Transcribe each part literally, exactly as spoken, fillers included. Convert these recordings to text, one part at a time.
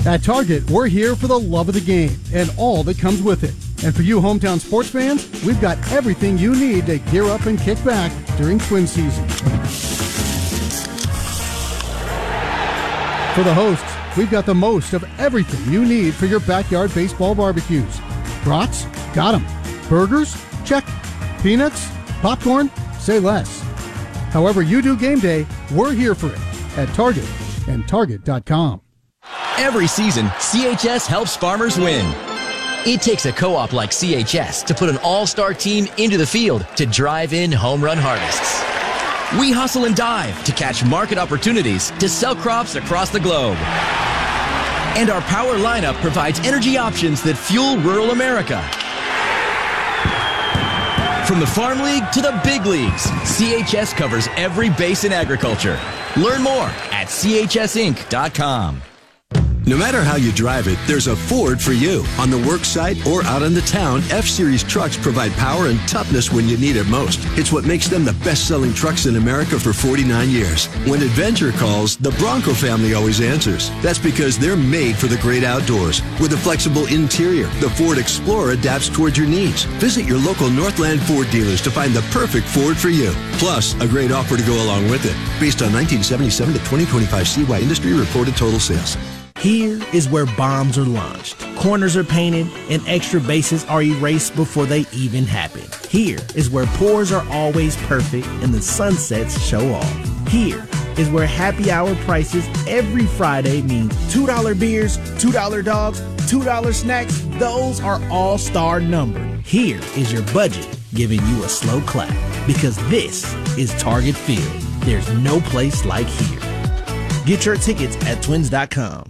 At Target, we're here for the love of the game and all that comes with it. And for you hometown sports fans, we've got everything you need to gear up and kick back during Twin season. For the hosts, we've got the most of everything you need for your backyard baseball barbecues. Brats? Got 'em. Burgers? Check. Peanuts? Popcorn? Say less. However you do game day, we're here for it at Target and Target dot com. Every season, C H S helps farmers win. It takes a co-op like C H S to put an all-star team into the field to drive in home run harvests. We hustle and dive to catch market opportunities to sell crops across the globe. And our power lineup provides energy options that fuel rural America. From the Farm League to the big leagues, C H S covers every base in agriculture. Learn more at C H S Inc dot com. No matter how you drive it, there's a Ford for you. On the work site or out in the town, F-Series trucks provide power and toughness when you need it most. It's what makes them the best-selling trucks in America for forty-nine years. When adventure calls, the Bronco family always answers. That's because they're made for the great outdoors. With a flexible interior, the Ford Explorer adapts towards your needs. Visit your local Northland Ford dealers to find the perfect Ford for you. Plus, a great offer to go along with it. Based on nineteen seventy-seven to twenty twenty-five C Y industry reported total sales. Here is where bombs are launched, corners are painted, and extra bases are erased before they even happen. Here is where pours are always perfect and the sunsets show off. Here is where happy hour prices every Friday mean two dollar beers, two dollar dogs, two dollar snacks. Those are all star numbered. Here is your budget giving you a slow clap because this is Target Field. There's no place like here. Get your tickets at twins dot com.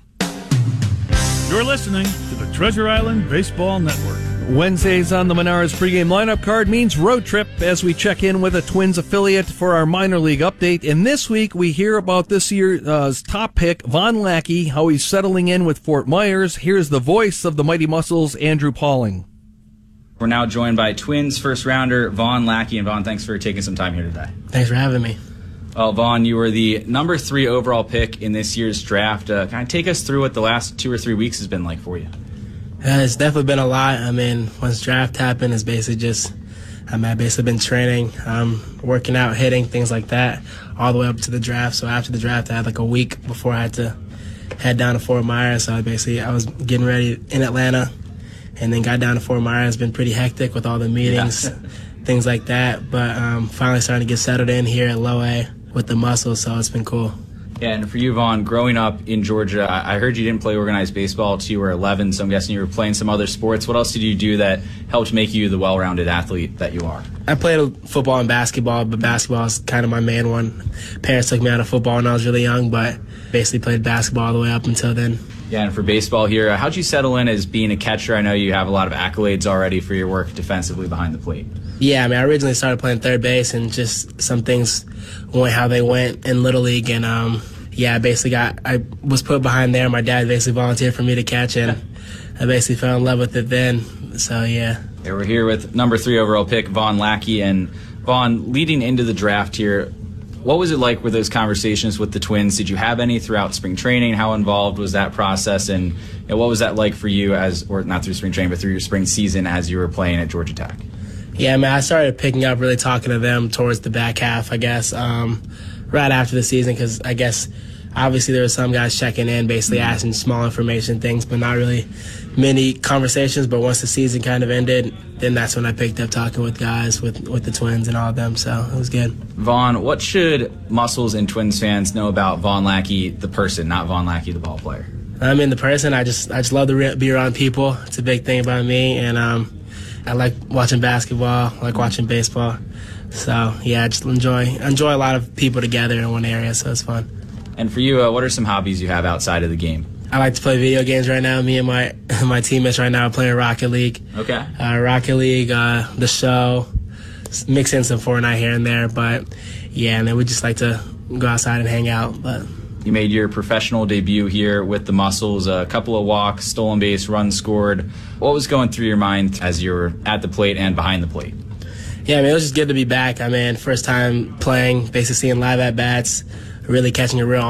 You're listening to the Treasure Island Baseball Network. Wednesdays on the Menards pregame lineup card means road trip as we check in with a Twins affiliate for our minor league update. And this week we hear about this year's uh, top pick, Von Lackey, how he's settling in with Fort Myers. Here's the voice of the Mighty Muscles, Andrew Pauling. We're now joined by Twins first rounder Von Lackey. And Von, thanks for taking some time here today. Thanks for having me. Well, Vaughn, you were the number three overall pick in this year's draft. Uh, kind of take us through what the last two or three weeks has been like for you. Uh, it's definitely been a lot. I mean, once draft happened, it's basically just, I mean, I've basically been training, um, working out, hitting, things like that, all the way up to the draft. So after the draft, I had like a week before I had to head down to Fort Myers. So I basically, I was getting ready in Atlanta and then got down to Fort Myers. It's been pretty hectic with all the meetings, yeah. things like that. But um, finally starting to get settled in here at Low A with the Muscles, so it's been cool. Yeah, and for you, Vaughn, growing up in Georgia, I heard you didn't play organized baseball until you were eleven, so I'm guessing you were playing some other sports. What else did you do that helped make you the well-rounded athlete that you are? I played football and basketball, but basketball is kind of my main one. Parents took me out of football when I was really young, but basically played basketball all the way up until then. Yeah, and for baseball here, how'd you settle in as being a catcher? I know you have a lot of accolades already for your work defensively behind the plate. Yeah, I mean, I originally started playing third base, and just some things went how they went in Little League, and um, yeah, I basically got, I was put behind there. My dad basically volunteered for me to catch, and I basically fell in love with it then, so yeah. Yeah, we're here with number three overall pick, Von Lackey, and Vaughn, leading into the draft here, what was it like with those conversations with the Twins? Did you have any throughout spring training? How involved was that process, and you know, what was that like for you as, or not through spring training, but through your spring season as you were playing at Georgia Tech? Yeah, I mean, I started picking up, really talking to them towards the back half, I guess, um, right after the season, because I guess obviously there were some guys checking in, basically asking small information things, but not really many conversations. But once the season kind of ended, then that's when I picked up talking with guys, with, with the Twins and all of them, so it was good. Vaughn, what should Muscles and Twins fans know about Von Lackey, the person, not Von Lackey, the ball player? I mean, the person, I just I just love to re- be around people. It's a big thing about me, and um, I like watching basketball, I like watching baseball. So, yeah, I just enjoy enjoy a lot of people together in one area, so it's fun. And for you, uh, what are some hobbies you have outside of the game? I like to play video games right now. Me and my my teammates right now are playing Rocket League. Okay. Uh, Rocket League, uh, the show, mix in some Fortnite here and there. But, yeah, and then we just like to go outside and hang out. But you made your professional debut here with the Muscles, a couple of walks, stolen base, runs scored. What was going through your mind as you were at the plate and behind the plate? Yeah, I mean, it was just good to be back. I mean, first time playing, basically seeing live at-bats, really catching a real